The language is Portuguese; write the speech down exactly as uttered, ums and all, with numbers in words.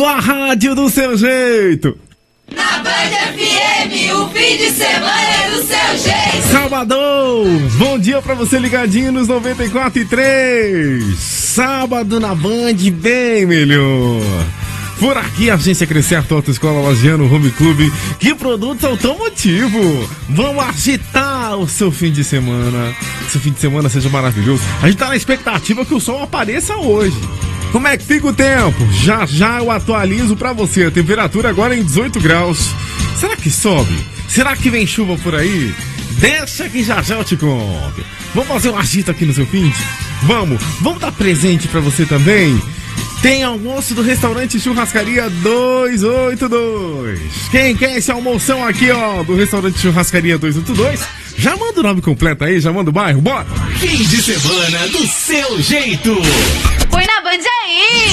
sua rádio do seu jeito. Na Band F M, o fim de semana é do seu jeito. Salvador, bom dia pra você ligadinho nos noventa e quatro e três. Sábado na Band, bem melhor. Por aqui, a Agência Crescer, Autoescola Lagiano, Home Club, que produtos automotivo. Vamos agitar o seu fim de semana. Que seu fim de semana seja maravilhoso. A gente tá na expectativa que o sol apareça hoje. Como é que fica o tempo? Já já eu atualizo pra você. A temperatura agora é em dezoito graus. Será que sobe? Será que vem chuva por aí? Deixa que já já eu te conto. Vamos fazer um agito aqui no seu fim de? Vamos, vamos dar presente pra você também. Tem almoço do restaurante Churrascaria duzentos e oitenta e dois. Quem quer esse almoção aqui, ó, do restaurante Churrascaria duzentos e oitenta e dois? Já manda o nome completo aí, já manda o bairro, bora! Fim de semana do seu jeito. Põe na Band aí!